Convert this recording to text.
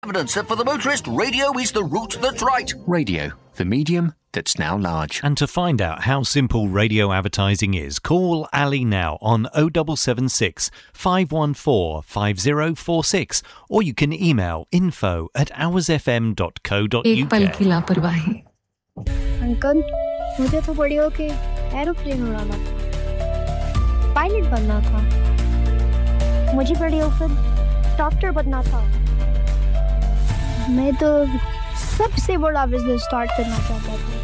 Evidence that for the motorist, radio is the route that's right. Radio, the medium that's now large. And to find out how simple radio advertising is, call Ali now on 0776 514 5046, or you can email info@hoursfm.co.uk. एक पल की लापरवाही। Uncle, मुझे तो बड़ी होके aeroplane उड़ाना था, पायलट बनना था। मुझे बड़ी होकर डॉक्टर बनना था। मैं तो सबसे बड़ा बिजनेस स्टार्ट करना चाहता था।